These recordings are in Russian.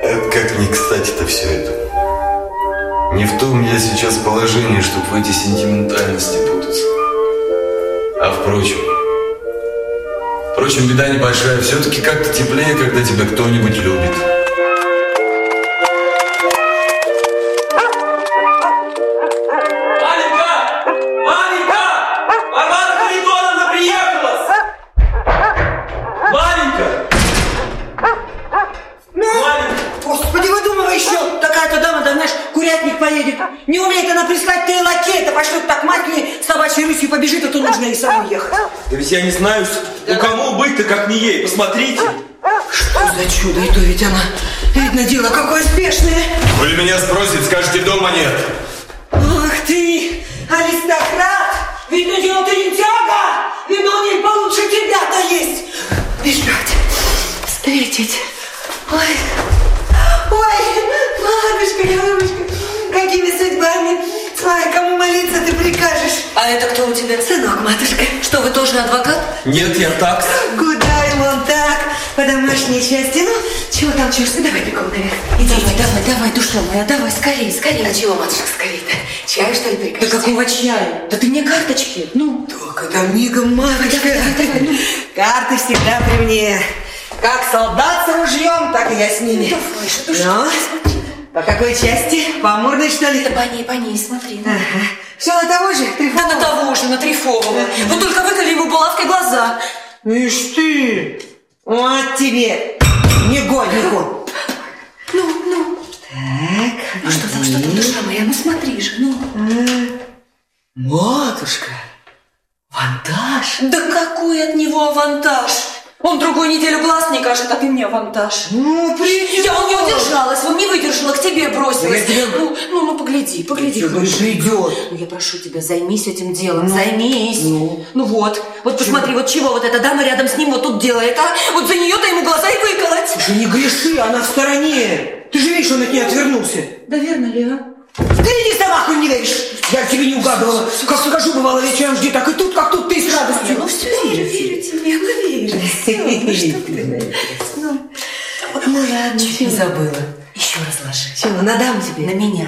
Это как не кстати-то все это. Не в том я сейчас положении, чтобы в эти сентиментальности путаться. А впрочем, беда небольшая. Все-таки как-то теплее, когда тебя кто-нибудь любит. Поедет. Не умеет она прислать три лакея, пошлет так мать к ней собачьей рысью побежит, а то нужно и самой ехать. Да ведь я не знаю, кому быть-то, как не ей. Посмотрите. Что за чудо, и то ведь она, видно, дело какое спешное. Вы меня спросите, скажете, дома нет. Ах ты, аристократ, видно, дело ты не тяга, видно, у ней получше тебя-то есть. Бежать, встретить. Ой, матушка, голубушка. Какими судьбами? Ой, кому молиться ты прикажешь? А это кто у тебя? Сынок, матушка. Что, вы тоже адвокат? Нет, я так. Куда ему он так? По домашней части. Ну, чего толчешься? Давай бегом наверх. Иди, давай, душа моя, давай, скорее. А чего, матушка, скорее-то? Чаю, что ли, прикажете? Да какого чая? Да ты мне карточки. Ну. Так, это мигом, матушка. Давай. Карты всегда при мне. Как солдат с ружьем, так и я с ними. Давай, что смотри. По какой части? По Амурной, что ли? Да по ней, смотри. Ага. Все на того же? Да на того же, на Трифового. Вот только выколи ему булавкой глаза. Ишь ты! Вот тебе, негоднику. Ну. Так. Ну что там, душа моя? Ну смотри же, ну. Матушка, вантаж? Да какой от него авантаж? Он другую неделю глаз не кажет, а ты мне авантаж. Ну, придет. Я не удержалась, он не выдержала, к тебе бросилась. Да я тебя... Ну, погляди. Придет. Ну, я прошу тебя, займись этим делом, займись. Ну вот посмотри, вот чего вот эта дама рядом с ним вот тут делает, а? Вот за нее-то ему глаза и выколоть. Слушай, не греши, она в стороне. Ты же видишь, он от нее отвернулся. Да верно ли, а? Впереди сама хуй не веришь. Я тебе не угадывала. Как скажу, бывало, вечером жди, так и тут, как тут ты с радостью. Ну все, верю тебе, верю. Ну ладно, чуть не забыла. Еще разложи. Чего, на даму тебе? На меня.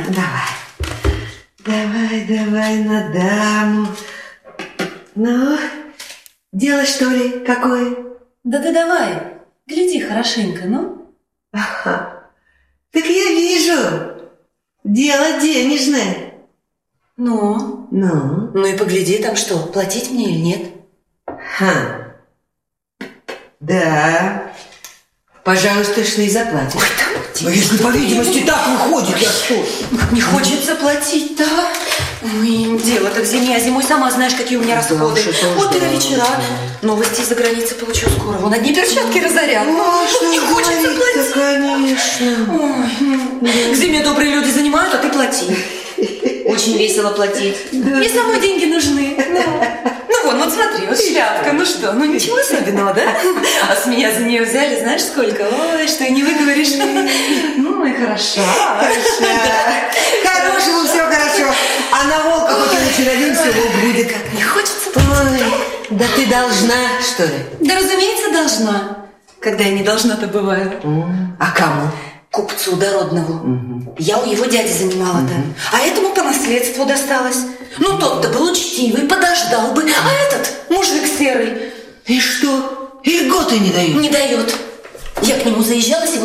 Давай на даму. Ну, дело что ли какое? Да ты давай, гляди хорошенько, ну. Ага. Так я вижу. Дело денежное. Ну? Ну и погляди, там что, платить мне или нет? Да. Пожалуйста, шли и заплатишь. Но если по видимости так выходит, я что? Не хочется платить-то. Ой, дело-то к зиме, а зимой сама знаешь, какие у меня расходы. Вот и на вечера. Новости из-за границы получу скоро. Вон одни перчатки разорят. Не хочется платить. Конечно. Ой, к зиме добрые люди занимают, а ты плати. Очень весело платить. Мне самой деньги нужны. Ну вот смотри, вот шляпка, ну что, ну ничего особенного, да? А с меня за нее взяли, знаешь, сколько? Ой, что и не выговоришь. Ну и хорошо. Хорошему все хорошо. А на волка хоть и начинадимся, волк будет. Как не хочется платить. Да ты должна, что ли? Да, разумеется, должна. Когда я не должна-то бываю. А кому? Купцу дородному. Я у его дяди занимала-то. А этому по наследству досталось. Ну, тот-то был учтивый, подождал бы. А этот мужик серый. И что? И льготы не дают? Не дает. Я к нему заезжала сегодня.